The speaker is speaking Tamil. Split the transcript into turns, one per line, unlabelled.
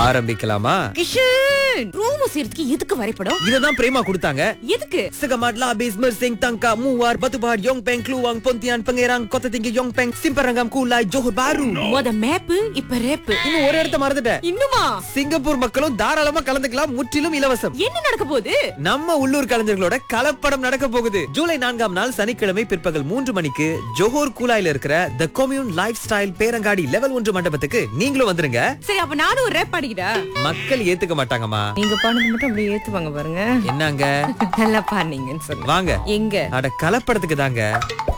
ஆரம்பிக்கலாமா?
கிஷன் ரூம் சேர்த்துக்கு எதுக்கு வரைபடம்?
இததான் பிரேமா கொடுத்தாங்க.
எதுக்கு?
Segamadla Bismer Sing Tangka Muar Batubar Yong Peng Kluang Pontian Pangerang Kota Tinggi Yong Peng Simparangam Kulai Johor Bahru.
மொத மேப் இப்ப ரேப்.
இன்னும் ஒரு இடத்த மறந்துட்டேன்.
இன்னுமா?
சிங்கப்பூர் மக்களும் தாராளமா கலந்துக்கலாம், முற்றிலும் இலவசம்.
என்ன நடக்க போகுது?
நம்ம உள்ளூர் கலைஞர்களோட கலப்படம் நடக்க போகுது. ஜூலை 4ஆம் நாள் சனிக்கிழமை பிற்பகல் 3 மணிக்கு ஜோஹர் கூலாயில இருக்கிற தி கம்யூன் லைஃப் ஸ்டைல் பேரங்காடி லெவல் 1 மண்டபத்துக்கு நீங்களும் வந்துருங்க.
சரி, அப்ப நானும் ஒரு ரேப் பாடிக்கிறா.
மக்கள் ஏத்துக்க மாட்டாங்கம்மா.
நீங்க பாடுறது மட்டும் அப்படியே ஏத்துவாங்க பாருங்க.
என்னங்க
நல்லா பாடுனீங்கன்னு சொல்லுங்க.
வாங்க.
எங்க?
அட கலப்படத்துக்கு தாங்க.